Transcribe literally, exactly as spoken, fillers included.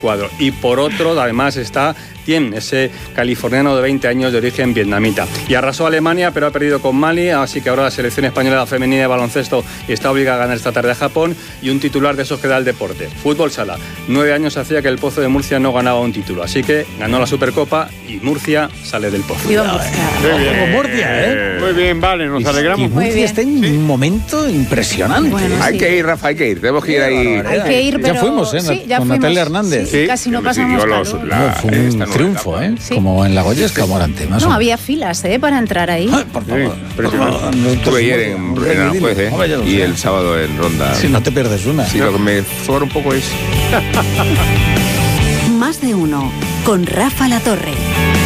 cuadro. Y por otro, además, está Tien, ese californiano de veinte años de origen vietnamita. Y arrasó a Alemania, pero ha perdido con Mali, así que ahora la selección española femenina de baloncesto está obligada a ganar esta tarde a Japón. Y un titular de esos que da el deporte. Fútbol sala. Nueve años hacía que el Pozo de Murcia no ganaba un título, así que ganó la Supercopa y Murcia sale del Pozo. Muy bien. Murcia, ¿eh? Muy bien, vale, nos Y, alegramos. y Murcia está en un momento impresionante. Bueno, Hay sí. que ir, Rafa, hay que ir. Tenemos que ir ahí. Hay que ir, pero... Ya fuimos, ¿eh? Sí, ya con fuimos. Natalia Hernández. Sí, Sí, casi no me pasamos siguió los- calor. la- No, fue un esta nueva triunfo, etapa. ¿eh? Sí. Como en la Goyesca Morante, más o No, menos. había filas, ¿eh? Para entrar ahí. Ay, por favor. Sí, impresionante. Estuve ayer en, en Aranjuez, ¿eh? Hombre, ya lo Y sé. el sábado en Ronda. Si no te pierdes una. Sí, lo que me sobra un poco es... Más de uno, con Rafa La Torre.